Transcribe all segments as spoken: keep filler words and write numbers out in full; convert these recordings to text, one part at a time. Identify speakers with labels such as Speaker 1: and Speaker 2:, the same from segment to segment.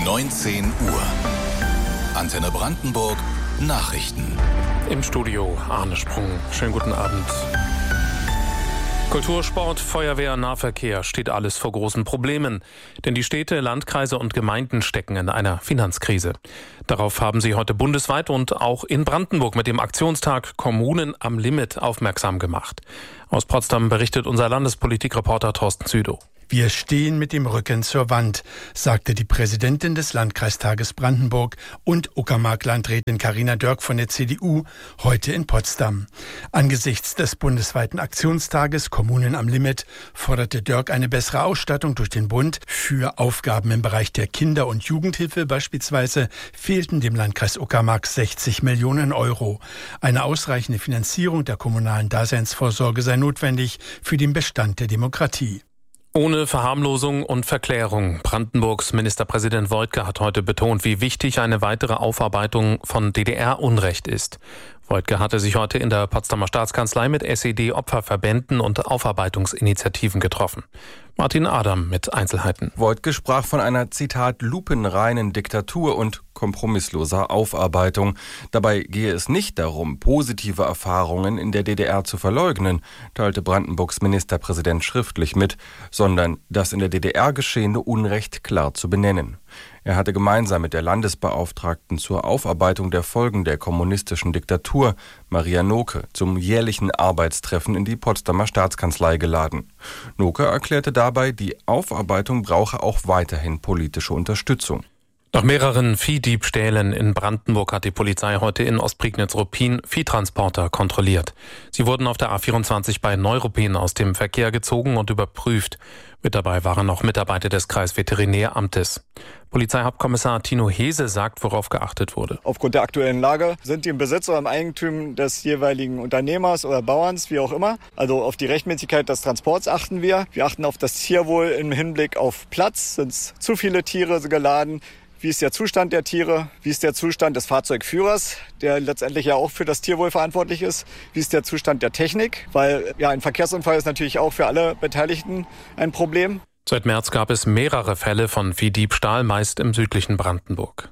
Speaker 1: neunzehn Uhr. Antenne Brandenburg Nachrichten.
Speaker 2: Im Studio Arne Sprung. Schönen guten Abend. Kultur, Sport, Feuerwehr, Nahverkehr, steht alles vor großen Problemen. Denn die Städte, Landkreise und Gemeinden stecken in einer Finanzkrise. Darauf haben sie heute bundesweit und auch in Brandenburg mit dem Aktionstag Kommunen am Limit aufmerksam gemacht. Aus Potsdam berichtet unser Landespolitikreporter Thorsten Südow.
Speaker 3: Wir stehen mit dem Rücken zur Wand, sagte die Präsidentin des Landkreistages Brandenburg und Uckermark-Landrätin Carina Dörk von der C D U heute in Potsdam. Angesichts des bundesweiten Aktionstages Kommunen am Limit forderte Dörk eine bessere Ausstattung durch den Bund. Für Aufgaben im Bereich der Kinder- und Jugendhilfe beispielsweise fehlten dem Landkreis Uckermark sechzig Millionen Euro. Eine ausreichende Finanzierung der kommunalen Daseinsvorsorge sei notwendig für den Bestand der Demokratie.
Speaker 2: Ohne Verharmlosung und Verklärung. Brandenburgs Ministerpräsident Woidke hat heute betont, wie wichtig eine weitere Aufarbeitung von D D R-Unrecht ist. Woidke hatte sich heute in der Potsdamer Staatskanzlei mit S E D-Opferverbänden und Aufarbeitungsinitiativen getroffen. Martin Adam mit Einzelheiten.
Speaker 4: Woidke sprach von einer, Zitat, lupenreinen Diktatur und kompromissloser Aufarbeitung. Dabei gehe es nicht darum, positive Erfahrungen in der D D R zu verleugnen, teilte Brandenburgs Ministerpräsident schriftlich mit, sondern das in der D D R geschehene Unrecht klar zu benennen. Er hatte gemeinsam mit der Landesbeauftragten zur Aufarbeitung der Folgen der kommunistischen Diktatur, Maria Noke, zum jährlichen Arbeitstreffen in die Potsdamer Staatskanzlei geladen. Noke erklärte dabei, die Aufarbeitung brauche auch weiterhin politische Unterstützung.
Speaker 2: Nach mehreren Viehdiebstählen in Brandenburg hat die Polizei heute in Ostprignitz-Ruppin Viehtransporter kontrolliert. Sie wurden auf der A vierundzwanzig bei Neuruppin aus dem Verkehr gezogen und überprüft. Mit dabei waren auch Mitarbeiter des Kreisveterinäramtes. Polizeihauptkommissar Tino Hese sagt, worauf geachtet wurde.
Speaker 5: Aufgrund der aktuellen Lage sind die im Besitz oder im Eigentum des jeweiligen Unternehmers oder Bauerns, wie auch immer. Also auf die Rechtmäßigkeit des Transports achten wir. Wir achten auf das Tierwohl im Hinblick auf Platz. Sind es zu viele Tiere geladen? Wie ist der Zustand der Tiere? Wie ist der Zustand des Fahrzeugführers, der letztendlich ja auch für das Tierwohl verantwortlich ist? Wie ist der Zustand der Technik? Weil ja, ein Verkehrsunfall ist natürlich auch für alle Beteiligten ein Problem.
Speaker 2: Seit März gab es mehrere Fälle von Viehdiebstahl, meist im südlichen Brandenburg.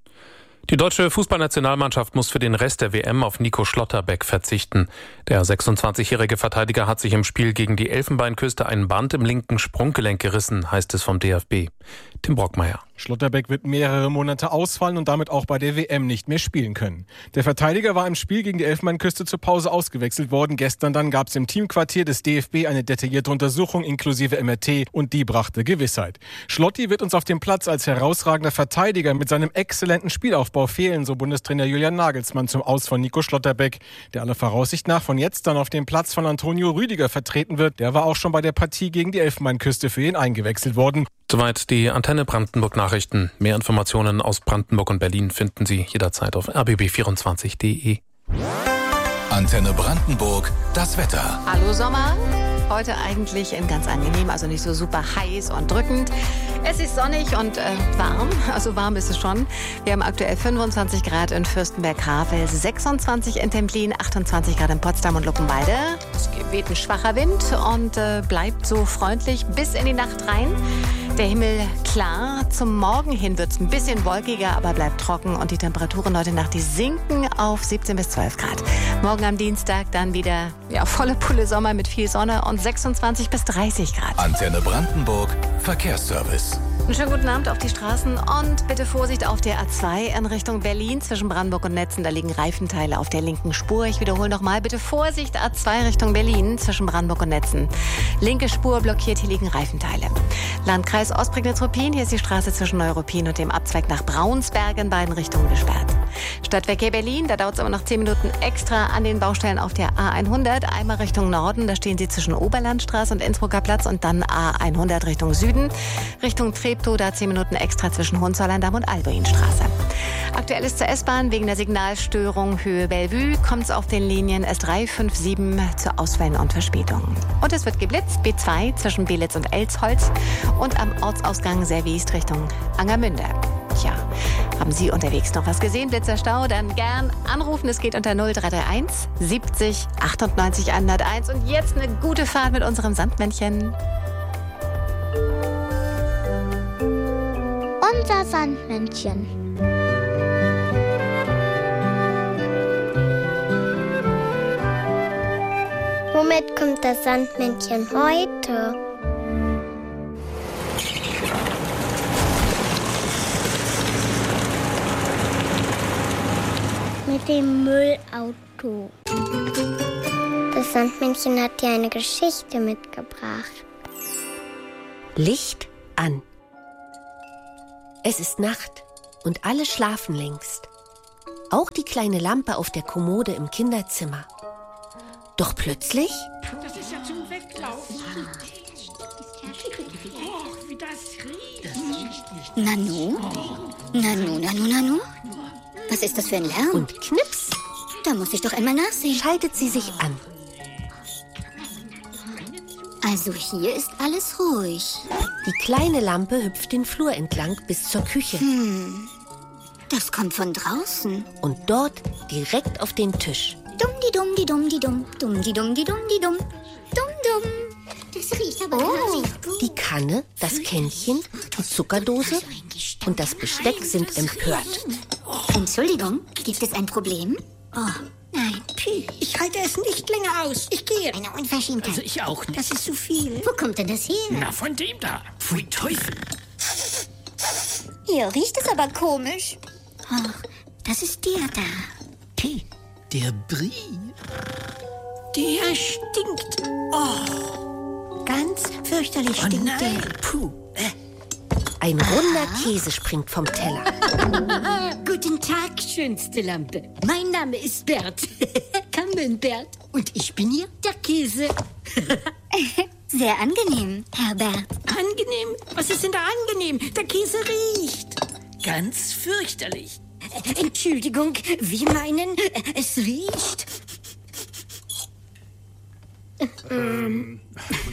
Speaker 2: Die deutsche Fußballnationalmannschaft muss für den Rest der W M auf Nico Schlotterbeck verzichten. Der sechsundzwanzigjährige Verteidiger hat sich im Spiel gegen die Elfenbeinküste ein Band im linken Sprunggelenk gerissen, heißt es vom D F B. Tim Brockmeier.
Speaker 6: Schlotterbeck wird mehrere Monate ausfallen und damit auch bei der W M nicht mehr spielen können. Der Verteidiger war im Spiel gegen die Elfenbeinküste zur Pause ausgewechselt worden. Gestern dann gab es im Teamquartier des D F B eine detaillierte Untersuchung inklusive M R T und die brachte Gewissheit. Schlotti wird uns auf dem Platz als herausragender Verteidiger mit seinem exzellenten Spielaufbau fehlen, so Bundestrainer Julian Nagelsmann zum Aus von Nico Schlotterbeck, der aller Voraussicht nach von jetzt dann auf dem Platz von Antonio Rüdiger vertreten wird. Der war auch schon bei der Partie gegen die Elfenbeinküste für ihn eingewechselt worden.
Speaker 2: Soweit die Antenne Brandenburg Nachrichten. Mehr Informationen aus Brandenburg und Berlin finden Sie jederzeit auf r b b vierundzwanzig punkt d e.
Speaker 1: Antenne Brandenburg, das Wetter.
Speaker 7: Hallo Sommer. Heute eigentlich ganz angenehm, also nicht so super heiß und drückend. Es ist sonnig und äh, warm, also warm ist es schon. Wir haben aktuell fünfundzwanzig Grad in Fürstenberg-Havel, sechsundzwanzig in Templin, achtundzwanzig Grad in Potsdam und Luckenwalde. Es weht ein schwacher Wind und äh, bleibt so freundlich bis in die Nacht rein. Der Himmel klar. Zum Morgen hin wird es ein bisschen wolkiger, aber bleibt trocken. Und die Temperaturen heute Nacht, die sinken auf siebzehn bis zwölf Grad. Morgen am Dienstag dann wieder ja, volle Pulle Sommer mit viel Sonne und sechsundzwanzig bis dreißig Grad.
Speaker 1: Antenne Brandenburg, Verkehrsservice.
Speaker 7: Einen schönen guten Abend auf die Straßen und bitte Vorsicht auf der A zwei in Richtung Berlin zwischen Brandenburg und Netzen. Da liegen Reifenteile auf der linken Spur. Ich wiederhole nochmal, bitte Vorsicht A zwei Richtung Berlin zwischen Brandenburg und Netzen. Linke Spur blockiert, hier liegen Reifenteile. Landkreis Ostprignitz-Ruppin, hier ist die Straße zwischen Neuruppin und dem Abzweig nach Braunsberg in beiden Richtungen gesperrt. Stadtverkehr Berlin, da dauert es aber noch zehn Minuten extra an den Baustellen auf der A hundert. Einmal Richtung Norden, da stehen Sie zwischen Oberlandstraße und Innsbrucker Platz und dann A hundert Richtung Süden. Richtung Treptow, da zehn Minuten extra zwischen Hohenzollern-Damm und Albuinstraße. Aktuell ist zur S-Bahn wegen der Signalstörung Höhe Bellevue kommt es auf den Linien S drei, fünf, sieben zu Ausfällen und Verspätungen. Und es wird geblitzt, B zwei zwischen Belitz und Elsholz und am Ortsausgang Servest Richtung Angermünde. Tja, haben Sie unterwegs noch was gesehen? Blitzerstau? Dann gern anrufen. Es geht unter null drei drei eins siebzig achtundneunzig hunderteins. Und jetzt eine gute Fahrt mit unserem Sandmännchen.
Speaker 8: Unser Sandmännchen. Womit kommt das Sandmännchen heute? Mit dem Müllauto. Das Sandmännchen hat dir eine Geschichte mitgebracht.
Speaker 9: Licht an. Es ist Nacht und alle schlafen längst. Auch die kleine Lampe auf der Kommode im Kinderzimmer. Doch plötzlich...
Speaker 10: Das ist ja zum Weglaufen. Oh, wie das riecht.
Speaker 11: Nanu? Nanu, Nanu, Nanu? Was ist das für ein Lärm?
Speaker 9: Und knips.
Speaker 11: Da muss ich doch einmal nachsehen.
Speaker 9: Schaltet sie sich an.
Speaker 11: Also hier ist alles ruhig.
Speaker 9: Die kleine Lampe hüpft den Flur entlang bis zur Küche.
Speaker 11: Hm, das kommt von draußen.
Speaker 9: Und dort direkt auf den Tisch.
Speaker 11: Dumm-di-dumm-di-dumm-di-dumm, dumm-di-dumm-di-dumm-di-dumm, dumm-dumm. Das riecht aber oh.
Speaker 9: Die Kanne, das Kännchen, die Zuckerdose und das Besteck sind empört.
Speaker 11: Entschuldigung, gibt es ein Problem?
Speaker 10: Oh, nein, Pi, ich halte es nicht länger aus. Ich gehe.
Speaker 11: Eine Unverschämtheit.
Speaker 10: Also ich auch nicht. Das ist zu viel.
Speaker 11: Wo kommt denn das her?
Speaker 10: Na, von dem da. Pfui Teufel.
Speaker 11: Hier riecht es aber komisch. Ach, das ist der da.
Speaker 10: Pi, der Brie. Der stinkt. Oh.
Speaker 11: Ganz fürchterlich
Speaker 10: Oh
Speaker 11: stinkt
Speaker 10: nein.
Speaker 11: der.
Speaker 10: Puh. Äh.
Speaker 9: Ein runder Käse springt vom Teller.
Speaker 10: Guten Tag, schönste Lampe. Mein Name ist Bert. Camembert. Und ich bin hier der Käse.
Speaker 11: Sehr angenehm, Herr Bert.
Speaker 10: Angenehm? Was ist denn da angenehm? Der Käse riecht. Ganz fürchterlich. Entschuldigung, wir meinen, es riecht. Ähm.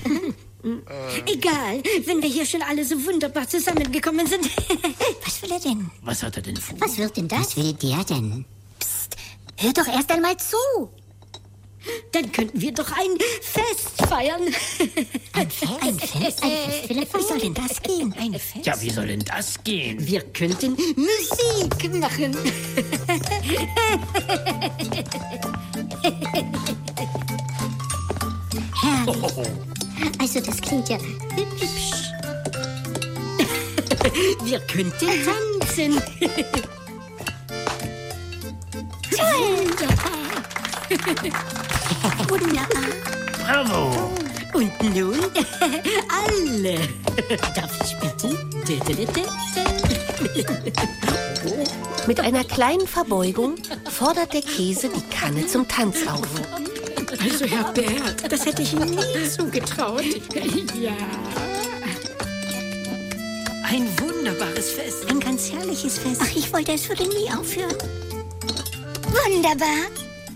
Speaker 10: Egal, wenn wir hier schon alle so wunderbar zusammengekommen sind.
Speaker 11: Was will er denn?
Speaker 10: Was hat er denn vor?
Speaker 11: Was wird denn das? Was will der denn? Psst, hör doch erst einmal zu.
Speaker 10: Dann könnten wir doch ein Fest feiern.
Speaker 11: Ein Fest? Ein Fest? Ein Fest? Wie soll denn das gehen?
Speaker 10: Ein Fest? Ja, wie soll denn das gehen? Wir könnten Musik machen.
Speaker 11: Herrlich. Also das klingt ja hübsch.
Speaker 10: Wir könnten tanzen.
Speaker 11: Wunderbar. Wunderbar.
Speaker 10: Bravo. Und nun alle. Darf ich bitten?
Speaker 9: Mit einer kleinen Verbeugung fordert der Käse die Kanne zum Tanz auf.
Speaker 10: Also, Herr Bert, das hätte ich Ihnen nie zugetraut. Ja. Ein wunderbares Fest.
Speaker 11: Ein ganz herrliches Fest. Ach, ich wollte, es würde nie aufhören. Wunderbar.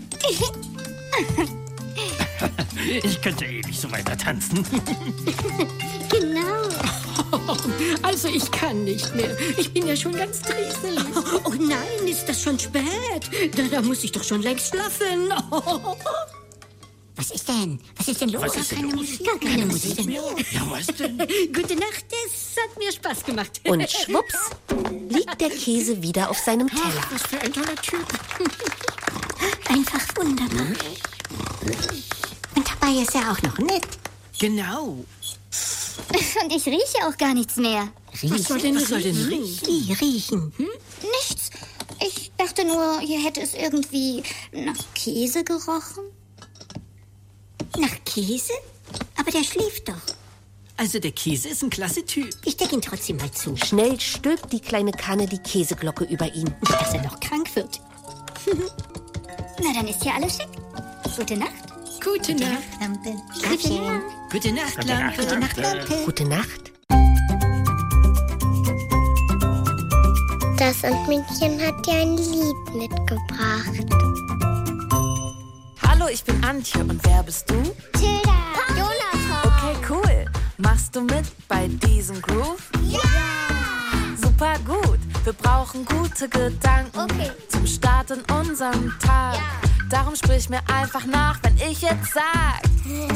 Speaker 10: Ich könnte ewig so weiter tanzen.
Speaker 11: Genau.
Speaker 10: Also, ich kann nicht mehr. Ich bin ja schon ganz trieselig. Oh nein, ist das schon spät? Da, da muss ich doch schon längst schlafen.
Speaker 11: Was ist denn? Was ist denn los?
Speaker 10: Was ist denn
Speaker 11: keine
Speaker 10: los?
Speaker 11: Musik. Gar keine
Speaker 10: Was
Speaker 11: Musik
Speaker 10: ist denn
Speaker 11: mehr.
Speaker 10: Ja, was denn? Gute Nacht, es hat mir Spaß gemacht.
Speaker 9: Und schwupps liegt der Käse wieder auf seinem Teller.
Speaker 10: Was für ein toller Typ.
Speaker 11: Einfach wunderbar. Und dabei ist er auch noch nett.
Speaker 10: Genau.
Speaker 11: Und ich rieche auch gar nichts mehr.
Speaker 10: Was soll denn, was soll denn riechen?
Speaker 11: Wie riechen? Hm? Nichts. Ich dachte nur, hier hätte es irgendwie nach Käse gerochen. Nach Käse? Aber der schläft doch.
Speaker 10: Also der Käse ist ein klasse Typ.
Speaker 11: Ich decke ihn trotzdem mal zu.
Speaker 9: Schnell stülpt die kleine Kanne die Käseglocke über ihn.
Speaker 11: Dass er noch krank wird. Na, dann ist hier alles schick. Gute Nacht.
Speaker 10: Gute Nacht.
Speaker 11: Lampe.
Speaker 10: Gute Nacht. Gute Nacht, Lampe.
Speaker 11: Gute Nacht, Lampe.
Speaker 9: Gute Nacht.
Speaker 8: Das Sandmännchen hat dir ein Lied mitgebracht.
Speaker 12: Hallo, ich bin Antje und wer bist du?
Speaker 8: Tilda. Jonathan.
Speaker 12: Okay, cool. Machst du mit bei diesem Groove?
Speaker 8: Ja!
Speaker 12: Super gut. Wir brauchen gute Gedanken
Speaker 8: Okay.
Speaker 12: zum Start in unserem Tag.
Speaker 8: Ja.
Speaker 12: Darum sprich mir einfach nach, wenn ich jetzt sag.